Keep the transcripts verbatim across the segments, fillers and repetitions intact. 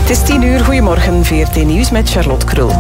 Het is tien uur, goedemorgen, V R T Nieuws met Charlotte Krul.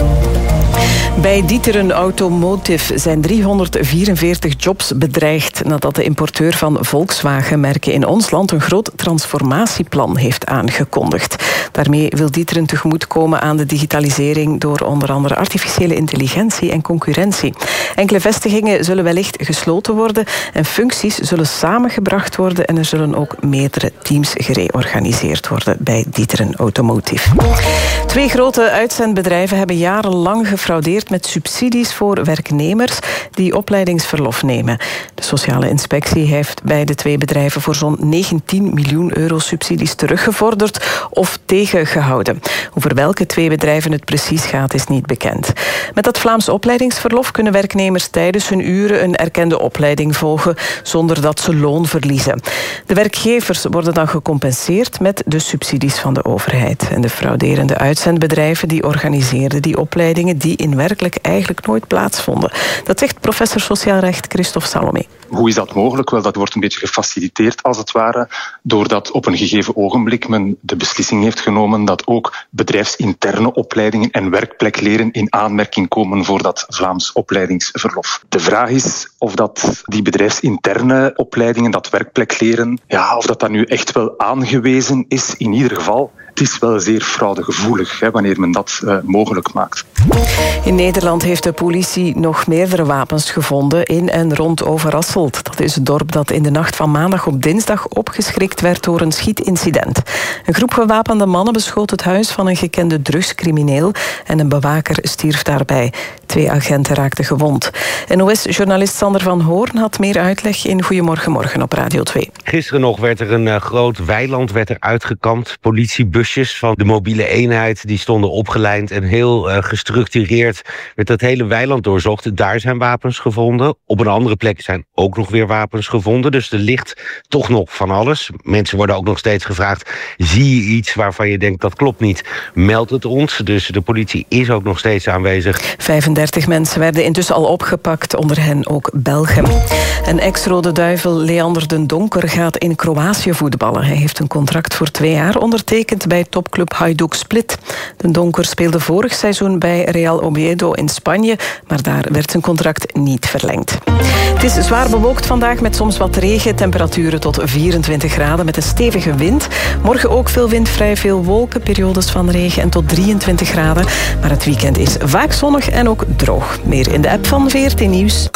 Bij D'Ieteren Automotive zijn driehonderdvierenveertig jobs bedreigd nadat de importeur van Volkswagen-merken in ons land een groot transformatieplan heeft aangekondigd. Daarmee wil D'Ieteren tegemoetkomen aan de digitalisering door onder andere artificiële intelligentie en concurrentie. Enkele vestigingen zullen wellicht gesloten worden en functies zullen samengebracht worden en er zullen ook meerdere teams gereorganiseerd worden bij D'Ieteren Automotive. Twee grote uitzendbedrijven hebben jarenlang gefraudeerd met subsidies voor werknemers die opleidingsverlof nemen. De sociale inspectie heeft bij de twee bedrijven voor zo'n negentien miljoen euro subsidies teruggevorderd of tegengehouden. Over welke twee bedrijven het precies gaat is niet bekend. Met dat Vlaams opleidingsverlof kunnen werknemers tijdens hun uren een erkende opleiding volgen zonder dat ze loon verliezen. De werkgevers worden dan gecompenseerd met de subsidies van de overheid. En de frauderende uitzendbedrijven die organiseerden die opleidingen die in werkelijk eigenlijk nooit plaatsvonden. Dat zegt professor sociaal recht Christophe Salomé. Hoe is dat mogelijk? Wel, dat wordt een beetje gefaciliteerd als het ware, doordat op een gegeven ogenblik men de beslissing heeft genomen dat ook bedrijfsinterne opleidingen en werkplekleren in aanmerking komen voor dat Vlaams opleidingsverlof. De vraag is of dat die bedrijfsinterne opleidingen, dat werkplekleren, ja, of dat dat nu echt wel aangewezen is. In ieder geval, het is wel zeer fraudegevoelig hè, wanneer men dat uh, mogelijk maakt. In Nederland heeft de politie nog meerdere wapens gevonden in en rond Overasselt. Dat is het dorp dat in de nacht van maandag op dinsdag opgeschrikt werd door een schietincident. Een groep gewapende mannen beschoot het huis van een gekende drugscrimineel en een bewaker stierf daarbij. Twee agenten raakten gewond. N O S-journalist Sander van Hoorn had meer uitleg in Goedemorgen Morgen op Radio twee. Gisteren nog werd er een uh, groot weiland werd er uitgekampt. Politiebusjes van de mobiele eenheid die stonden opgelijnd en heel uh, gestructureerd werd dat hele weiland doorzocht. Daar zijn wapens gevonden. Op een andere plek zijn ook nog weer wapens gevonden. Dus er ligt toch nog van alles. Mensen worden ook nog steeds gevraagd, zie je iets waarvan je denkt dat klopt niet? Meld het ons. Dus de politie is ook nog steeds aanwezig. vijfendertig mensen werden intussen al opgepakt, onder hen ook Belgen. Een ex-Rode Duivel, Leander den Donker, gaat in Kroatië voetballen. Hij heeft een contract voor twee jaar ondertekend bij topclub Hajduk Split. Den Donker speelde vorig seizoen bij Real Oviedo in Spanje, maar daar werd zijn contract niet verlengd. Het is zwaar bewolkt vandaag met soms wat regen, temperaturen tot vierentwintig graden met een stevige wind. Morgen ook veel wind, vrij veel wolken, periodes van regen en tot drieëntwintig graden. Maar het weekend is vaak zonnig en ook droog. Meer in de app van V R T Nieuws.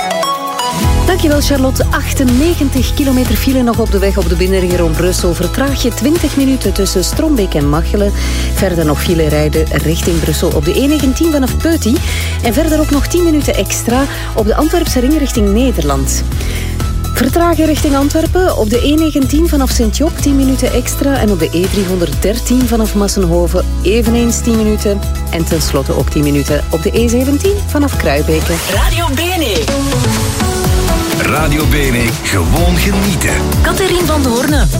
Dankjewel Charlotte. achtennegentig kilometer file nog op de weg op de binnenring rond Brussel. Vertraag je twintig minuten tussen Strombeek en Machelen. Verder nog file rijden richting Brussel op de E negentien vanaf Peuty. En verder ook nog tien minuten extra op de Antwerpse ring richting Nederland. Vertragen richting Antwerpen op de E negentien vanaf Sint-Job tien minuten extra. En op de E driehonderddertien vanaf Massenhoven eveneens tien minuten. En tenslotte ook tien minuten op de E zeventien vanaf Kruibeke. Radio B N E. Radio B N E, gewoon genieten. Catherine van Doorne.